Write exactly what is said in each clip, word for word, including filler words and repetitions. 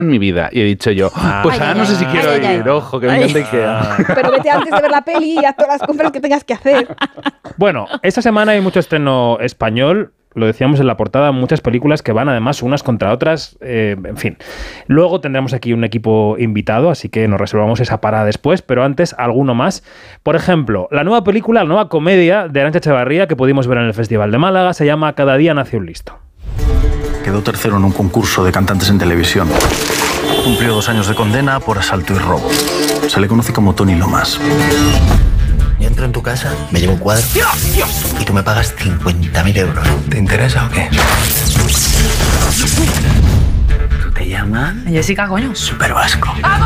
en mi vida. Y he dicho yo, pues Ay, ahora ay, no sé si ay, quiero ay, ir, ay. ojo, que me encanta Ikea. Pero vete antes de ver la peli y haz todas las compras que tengas que hacer. Bueno, esta semana hay mucho estreno español. Lo decíamos en la portada, muchas películas que van además unas contra otras, eh, en fin. Luego tendremos aquí un equipo invitado, así que nos reservamos esa parada después, pero antes alguno más. Por ejemplo, la nueva película, la nueva comedia de Arantxa Echevarría que pudimos ver en el Festival de Málaga, se llama Cada día nace un listo. Quedó tercero en un concurso de cantantes en televisión. Cumplió dos años de condena por asalto y robo. Se le conoce como Tony Lomas. Yo entro en tu casa, me llevo un cuadro ¡Dios, Dios! Y tú me pagas cincuenta mil euros. ¿Te interesa o qué? ¿Tú te llamas? Jessica, coño. Super Vasco.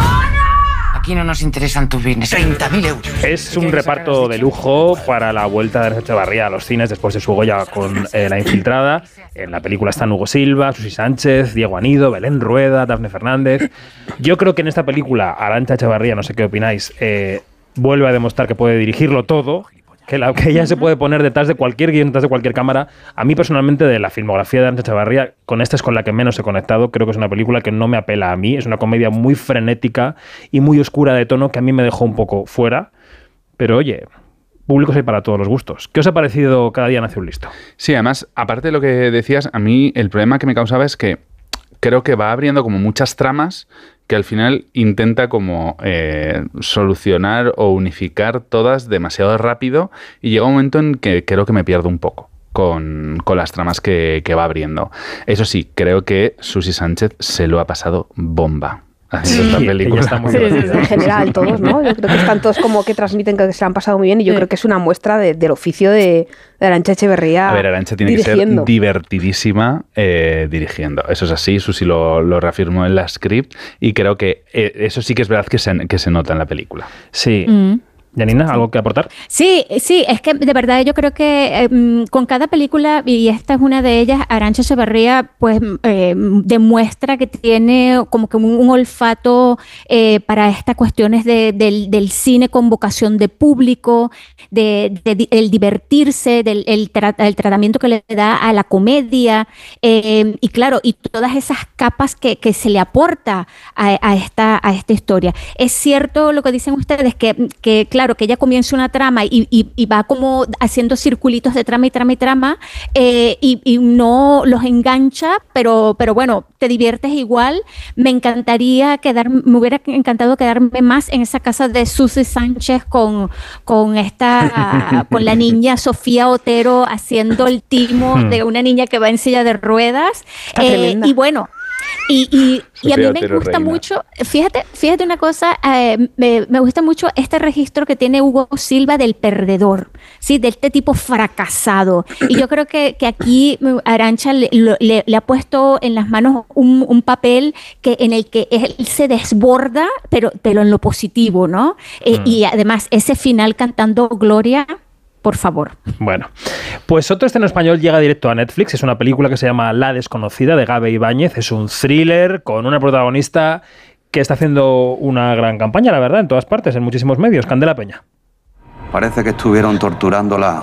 Aquí no nos interesan tus bienes. treinta mil euros. Es un reparto de lujo para la vuelta de Arantxa Echevarría a los cines después de su Goya con eh, La Infiltrada. En la película están Hugo Silva, Susi Sánchez, Diego Anido, Belén Rueda, Dafne Fernández. Yo creo que en esta película Arantxa Echevarría, no sé qué opináis, eh, vuelve a demostrar que puede dirigirlo todo, que, la, que ella se puede poner detrás de cualquier guión, detrás de cualquier cámara. A mí personalmente, de la filmografía de Arantxa Echevarría, con esta es con la que menos he conectado. Creo que es una película que no me apela a mí. Es una comedia muy frenética y muy oscura de tono que a mí me dejó un poco fuera. Pero oye, públicos hay para todos los gustos. ¿Qué os ha parecido Cada día nace un listo? Sí, además, aparte de lo que decías, a mí el problema que me causaba es que creo que va abriendo como muchas tramas que al final intenta como eh, solucionar o unificar todas demasiado rápido y llega un momento en que creo que me pierdo un poco con, con las tramas que, que va abriendo. Eso sí, creo que Susi Sánchez se lo ha pasado bomba haciendo Sí, esta película. ella está muy Sí, sí, sí, divertida. en general, todos, ¿no? Yo creo que están todos como que transmiten que se la han pasado muy bien y yo Sí. creo que es una muestra de- del oficio de, de Arantxa Echevarría A ver, Arantxa tiene dirigiendo. que ser divertidísima eh, dirigiendo. Eso es así, Susi lo, lo reafirmó en la script y creo que eh, eso sí que es verdad que se, que se nota en la película. Sí. Mm. Janina, ¿algo que aportar? Sí, sí, es que de verdad yo creo que eh, mm, con cada película, y esta es una de ellas, Arantxa Echevarría pues eh, demuestra que tiene como que un, un olfato eh, para estas cuestiones de- del, del cine con vocación de público, de, de di- el divertirse, del el, tra- el tratamiento que le da a la comedia, eh, y claro, y todas esas capas que, que se le aporta a, a esta, a esta historia. Es cierto lo que dicen ustedes, que, que claro, que ella comienza una trama y, y- y va como haciendo circulitos de trama y trama y trama, eh, y, y no los engancha, pero, pero bueno, te diviertes igual. Me encantaría quedar, me hubiera encantado quedarme más en esa casa de Susi Sánchez con, con esta, con la niña Sofía Otero haciendo el timo de una niña que va en silla de ruedas. Está Eh, tremenda. y bueno, y, y, y a Sofía mí me Otero, gusta reina. mucho, fíjate, fíjate una cosa, eh, me, me gusta mucho este registro que tiene Hugo Silva del perdedor, ¿sí? De este tipo fracasado. Y yo creo que, que aquí mm, Arantxa le, lo- le- le ha puesto en las manos un, un papel que, en el que él se desborda, pero, pero en lo positivo, ¿no? Eh, Mm. Y además, ese final cantando Gloria, por favor. Bueno, pues otro estreno español llega directo a Netflix. Es una película que se llama La desconocida, de Gabe Ibáñez. Es un thriller con una protagonista que está haciendo una gran campaña, la verdad, en todas partes, en muchísimos medios. Candela Peña. Parece que estuvieron torturándola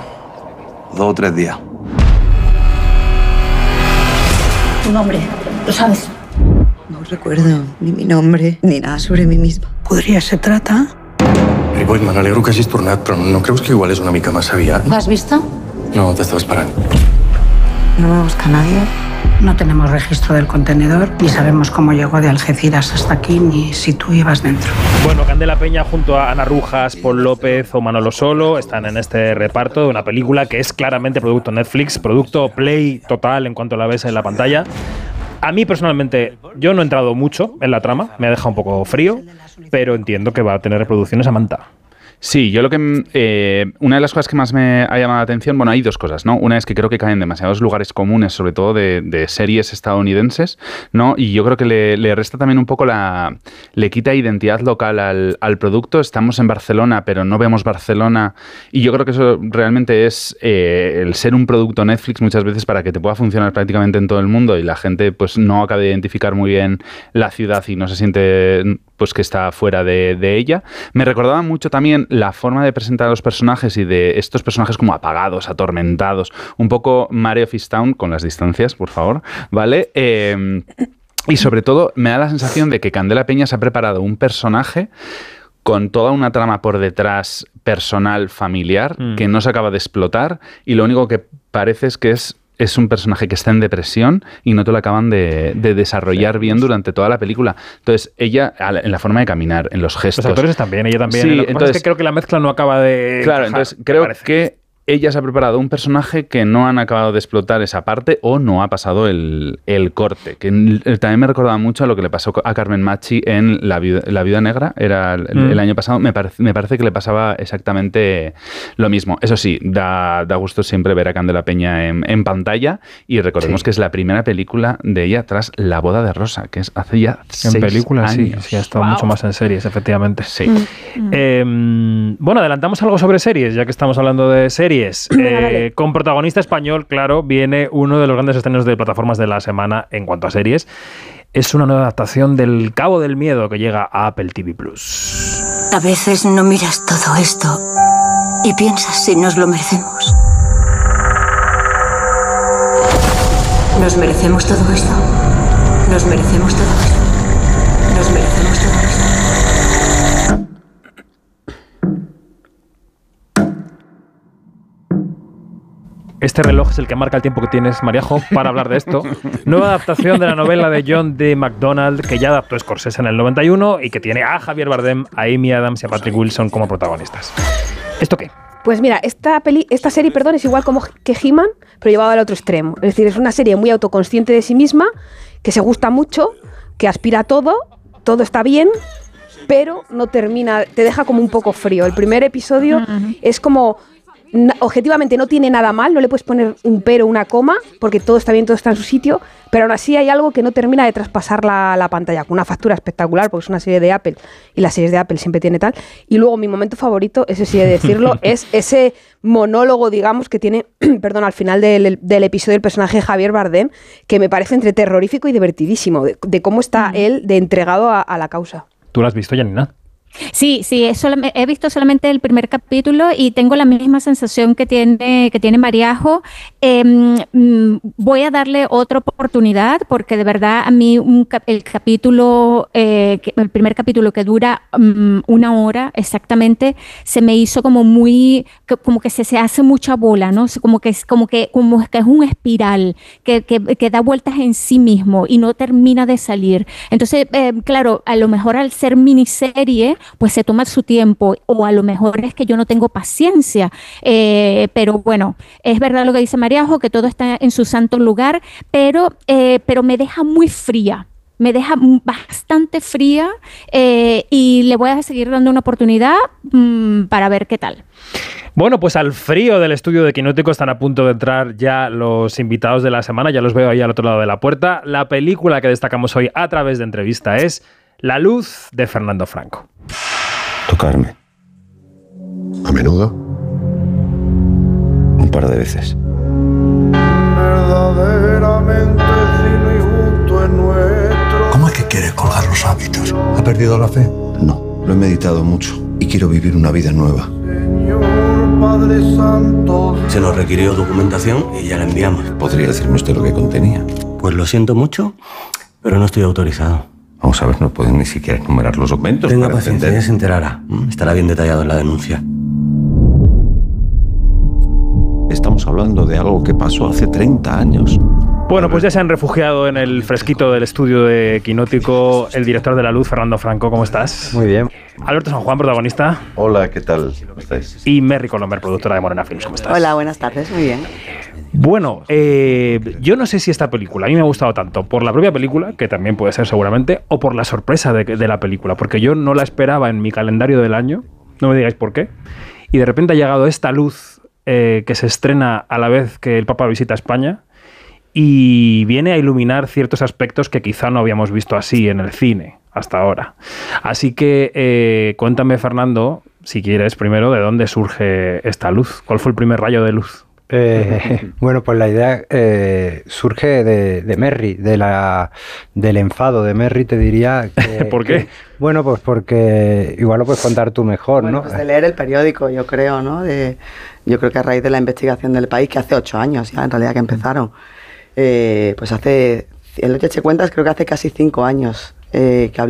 dos o tres días. Tu nombre, ¿lo sabes? No recuerdo ni mi nombre ni nada sobre mí misma. Podria ser trata? Ripoll, me n'alegro que hagis tornat, però no creus que igual és una mica massa aviat? ¿Lo has visto? No, t'estava esperant. No me busca nadie. No tenemos registro del contenedor, ni sabemos cómo llegó de Algeciras hasta aquí, ni si tú ibas dentro. Bueno, Candela Peña junto a Ana Rujas, Paul López o Manolo Solo están en este reparto de una película que es claramente producto Netflix, producto Play total en cuanto la ves en la pantalla. A mí personalmente, yo no he entrado mucho en la trama, me ha dejado un poco frío, pero entiendo que va a tener reproducciones a manta. Sí, yo lo que... Eh, una de las cosas que más me ha llamado la atención, bueno, hay dos cosas, ¿no? Una es que creo que caen demasiados lugares comunes, sobre todo de, de series estadounidenses, ¿no? Y yo creo que le, le resta también un poco la... le quita identidad local al, al producto. Estamos en Barcelona, pero no vemos Barcelona. Y yo creo que eso realmente es eh, el ser un producto Netflix muchas veces para que te pueda funcionar prácticamente en todo el mundo y la gente pues no acabe de identificar muy bien la ciudad y no se siente pues que está fuera de, de ella. Me recordaba mucho también la forma de presentar a los personajes y de estos personajes como apagados, atormentados, un poco Mare of Easttown, con las distancias, por favor, ¿vale? Eh, Y sobre todo me da la sensación de que Candela Peña se ha preparado un personaje con toda una trama por detrás personal, familiar, mm. que no se acaba de explotar, y lo único que parece es que es, es un personaje que está en depresión y no te lo acaban de, de desarrollar sí, bien durante toda la película. Entonces, ella, en la forma de caminar, en los gestos... Los actores también, ella también. Sí, lo que entonces, pasa es que creo que la mezcla no acaba de... Claro, encajar, entonces creo que... ella se ha preparado un personaje que no han acabado de explotar esa parte o no ha pasado el, el corte. Que también me recordaba mucho a lo que le pasó a Carmen Machi en La Viuda, la Viuda Negra, era el, mm. el año pasado. Me parece, me parece que le pasaba exactamente lo mismo. Eso sí, da, da gusto siempre ver a Candela Peña en, en pantalla, y recordemos sí. que es la primera película de ella tras La Boda de Rosa, que es hace ya seis En películas, años. sí, sí, ha estado wow. mucho más en series, efectivamente. Sí. Mm. Eh, bueno, adelantamos algo sobre series, ya que estamos hablando de series. Eh, con protagonista español, claro, viene uno de los grandes estrenos de plataformas de la semana en cuanto a series. Es una nueva adaptación del Cabo del Miedo que llega a Apple T V Plus. A veces no miras todo esto y piensas si nos lo merecemos. ¿Nos merecemos todo esto? ¿Nos merecemos todo esto? ¿Nos merecemos todo esto? Este reloj es el que marca el tiempo que tienes, Mariajo, para hablar de esto. Nueva adaptación de la novela de John D. MacDonald, que ya adaptó Scorsese en el noventa y uno y que tiene a Javier Bardem, a Amy Adams y a Patrick Wilson como protagonistas. ¿Esto qué? Pues mira, esta, peli, esta serie, perdón, es igual como que He-Man, pero llevado al otro extremo. Es decir, es una serie muy autoconsciente de sí misma, que se gusta mucho, que aspira a todo, todo está bien, pero no termina, te deja como un poco frío. El primer episodio uh-huh. es como... objetivamente no tiene nada mal, no le puedes poner un pero, una coma, porque todo está bien, todo está en su sitio, pero aún así hay algo que no termina de traspasar la, la pantalla, con una factura espectacular, porque es una serie de Apple, y las series de Apple siempre tiene tal. Y luego mi momento favorito, eso sí he de decirlo, es ese monólogo, digamos, que tiene, perdón, al final del, del episodio el personaje de Javier Bardem, que me parece entre terrorífico y divertidísimo, de, de cómo está mm. él de entregado a, a la causa. ¿Tú lo has visto, Janina? Sí, sí, es solo, he visto solamente el primer capítulo y tengo la misma sensación que tiene, que tiene Mariajo. Eh, voy a darle otra oportunidad porque de verdad a mí un, el capítulo, eh, el primer capítulo que dura um, una hora exactamente, se me hizo como muy, como que se, se hace mucha bola, ¿no? Como que es como que, como que es un espiral que, que, que da vueltas en sí mismo y no termina de salir. Entonces, eh, claro, a lo mejor al ser miniserie, pues se toma su tiempo, o a lo mejor es que yo no tengo paciencia, eh, pero bueno, es verdad lo que dice Mariajo, que todo está en su santo lugar, pero, eh, pero me deja muy fría, me deja bastante fría, eh, y le voy a seguir dando una oportunidad mmm, para ver qué tal. Bueno, pues al frío del estudio de Quinótico están a punto de entrar ya los invitados de la semana, ya los veo ahí al otro lado de la puerta. La película que destacamos hoy a través de entrevista es La Luz, de Fernando Franco. Tocarme. ¿A menudo? Un par de veces. Verdaderamente fino y justo en nuestro... ¿Cómo es que quieres colgar los hábitos? ¿Ha perdido la fe? No, lo he meditado mucho y quiero vivir una vida nueva. Señor Padre Santo... Se nos requirió documentación y ya la enviamos. ¿Podría decirme usted lo que contenía? Pues lo siento mucho, pero no estoy autorizado. Vamos a ver, no pueden ni siquiera enumerar los documentos. Tenga paciencia, ya se enterará. Estará bien detallado en la denuncia. Estamos hablando de algo que pasó hace treinta años. Bueno, pues ya se han refugiado en el fresquito del estudio de Quinótico el director de La Luz, Fernando Franco. ¿Cómo estás? Muy bien. Alberto San Juan, protagonista. Hola, ¿qué tal? ¿Cómo estáis? Y Merry Colomer, productora de Morena Films. ¿Cómo estás? Hola, buenas tardes. Muy bien. Bueno, eh, yo no sé si esta película a mí me ha gustado tanto por la propia película, que también puede ser seguramente, o por la sorpresa de, de la película, porque yo no la esperaba en mi calendario del año, no me digáis por qué, y de repente ha llegado esta luz eh, que se estrena a la vez que el Papa visita España y viene a iluminar ciertos aspectos que quizá no habíamos visto así en el cine hasta ahora. Así que eh, cuéntame, Fernando, si quieres primero, de dónde surge esta luz. ¿Cuál fue el primer rayo de luz? Eh, bueno, pues la idea eh, surge de, de Merry, de la, del enfado de Merry, te diría. Que, ¿Por qué? Que, bueno, pues porque igual lo puedes contar tú mejor, bueno, ¿no? Pues de leer el periódico, yo creo, ¿no? De, yo creo que a raíz de la investigación del País, que hace ocho años ya, en realidad, que empezaron, eh, pues hace el Noche Eche Cuentas creo que hace casi cinco años eh, que hablé